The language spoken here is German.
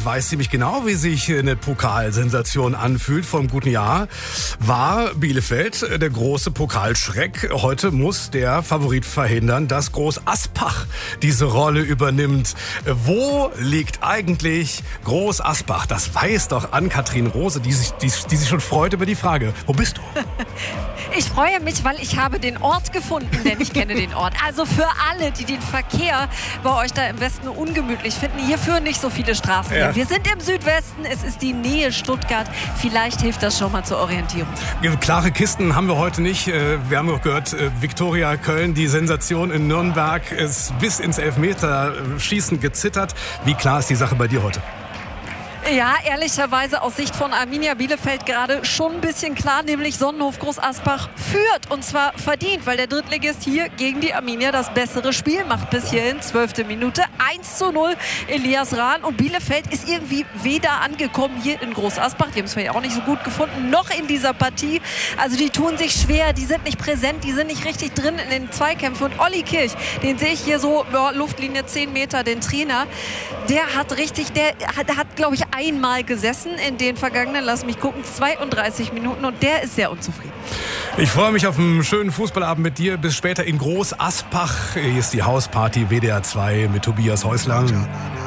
weiß ziemlich genau, wie sich eine Pokalsensation anfühlt vom guten Jahr. War Bielefeld der große Pokalschreck. Heute muss der Favorit verhindern, dass Groß Asbach diese Rolle übernimmt. Wo liegt eigentlich Groß Asbach? Das weiß doch Ann-Kathrin Rose, die sich schon freut über die Frage. Wo bist du? Ich freue mich, weil ich habe den Ort gefunden, denn ich kenne den Ort. Also für alle, die den Verkehr bei euch da im Westen ungemütlich finden, hier führen nicht so viele Straßen hin. Wir sind im Südwesten, es ist die Nähe Stuttgart. Vielleicht hilft das schon mal zur Orientierung. Klare Kisten haben wir heute nicht. Wir haben auch gehört, Viktoria Köln, die Sensation in Nürnberg, ist bis ins Elfmeterschießen gezittert. Wie klar ist die Sache bei dir heute? Ja, ehrlicherweise aus Sicht von Arminia Bielefeld gerade schon ein bisschen klar, nämlich Sonnenhof Groß Asbach führt und zwar verdient, weil der Drittligist hier gegen die Arminia das bessere Spiel macht bis hierhin, 12. Minute, 1:0 Elias Rahn und Bielefeld ist irgendwie weder angekommen hier in Groß Asbach, die haben es vielleicht auch nicht so gut gefunden, noch in dieser Partie, also die tun sich schwer, die sind nicht präsent, die sind nicht richtig drin in den Zweikämpfen und Olli Kirch, den sehe ich hier so, Luftlinie 10 Meter, den Trainer, der hat glaube ich, einmal gesessen in den vergangenen, lass mich gucken, 32 Minuten und der ist sehr unzufrieden. Ich freue mich auf einen schönen Fußballabend mit dir. Bis später in Groß Asbach. Hier ist die Hausparty WDR 2 mit Tobias Häusler.